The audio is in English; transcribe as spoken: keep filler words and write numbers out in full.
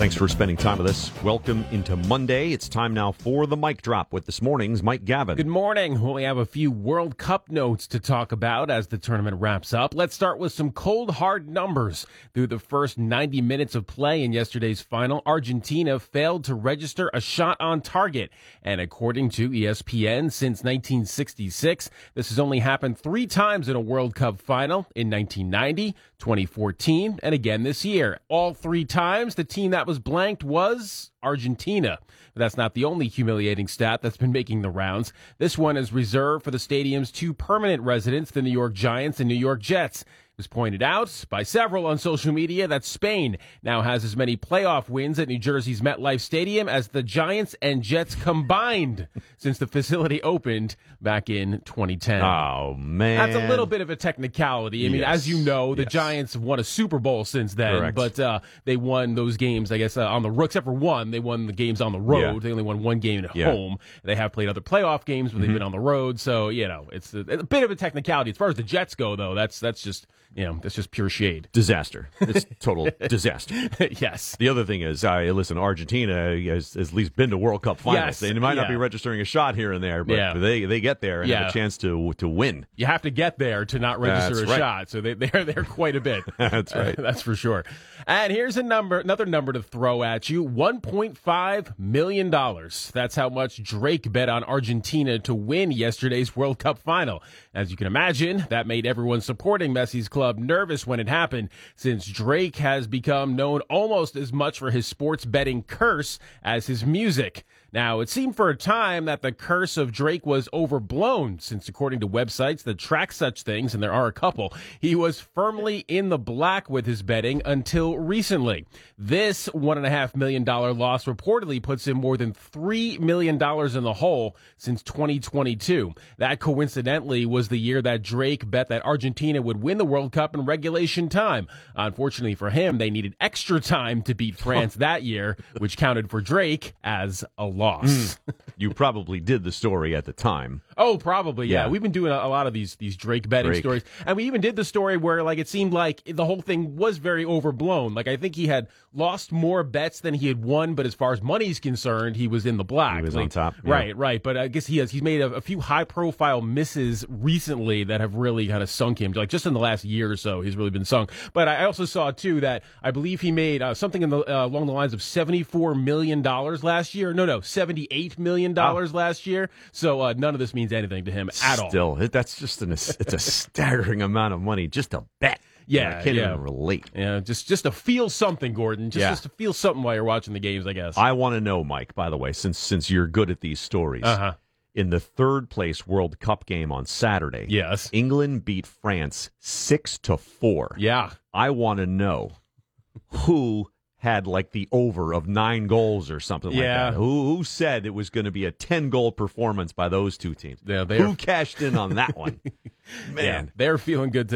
Thanks for spending time with us. Welcome into Monday. It's time now for the Mic Drop with this morning's Mike Gavin. Good morning. Well, we have a few World Cup notes to talk about as the tournament wraps up. Let's start with some cold, hard numbers. Through the first ninety minutes of play in yesterday's final, Argentina failed to register a shot on target. And according to E S P N, since nineteen sixty-six, this has only happened three times in a World Cup final, in nineteen ninety, twenty fourteen, and again this year. All three times, the team that was blanked was Argentina. But that's not the only humiliating stat that's been making the rounds. This one is reserved for the stadium's two permanent residents, the New York Giants and New York Jets. It was pointed out by several on social media that Spain now has as many playoff wins at New Jersey's MetLife Stadium as the Giants and Jets combined since the facility opened back in twenty ten. Oh, man. That's a little bit of a technicality. I mean, Yes. as you know, the Yes. Giants have won a Super Bowl since then, Correct. but uh, they won those games, I guess, uh, on the road, except for one. They won the games on the road. Yeah. They only won one game at Yeah. home. They have played other playoff games, but they've Mhm. been on the road. So, you know, it's a, a bit of a technicality. As far as the Jets go, though, that's that's just, you know, that's just pure shade. Disaster. It's total disaster. Yes. The other thing is, uh, listen, Argentina has, has at least been to World Cup finals. Yes, They might not yeah. be registering a shot here and there, but Yeah. they they get there and Yeah. have a chance to to win. You have to get there to not register That's a right. shot, so they, they're there quite a bit. That's right. Uh, that's for sure. And here's a number, another number to throw at you: one point five million dollars. That's how much Drake bet on Argentina to win yesterday's World Cup final. As you can imagine, that made everyone supporting Messi's club nervous when it happened, since Drake has become known almost as much for his sports betting curse as his music. Now, it seemed for a time that the curse of Drake was overblown, since according to websites that track such things, and there are a couple, he was firmly in the black with his betting until recently. This one point five million dollars loss reportedly puts him more than three million dollars in the hole since twenty twenty-two. That coincidentally was the year that Drake bet that Argentina would win the World Cup in regulation time. Unfortunately for him, they needed extra time to beat France that year, which counted for Drake as a loss. Mm. You probably did the story at the time. Oh, probably, yeah. Yeah. We've been doing a, a lot of these these Drake betting Drake. stories. And we even did the story where, like, it seemed like the whole thing was very overblown. Like, I think he had lost more bets than he had won, but as far as money's concerned, he was in the black. He was Like, on top. Yeah. Right, right. But I guess he has he's made a, a few high-profile misses recently that have really kind of sunk him. Like, just in the last year or so, he's really been sunk. But I also saw, too, that I believe he made uh, something in the, uh, along the lines of seventy-four million dollars last year. No, no, seventy-eight million dollars Oh. last year. So uh, none of this means anything to him at all. Still, it- that's just an it's a staggering amount of money just to bet. Yeah, I can't yeah. even relate. Yeah, just just to feel something, Gordon. Just, Yeah. just to feel something while you're watching the games, I guess. I want to know, Mike, by the way, since since you're good at these stories. Uh-huh. In the third place World Cup game on Saturday, Yes. England beat France six to four. Yeah. I want to know who had like the over of nine goals or something Yeah. like that. Who who said it was going to be a ten goal performance by those two teams? Yeah, they Who are- cashed in on that one? Man. Yeah, they're feeling good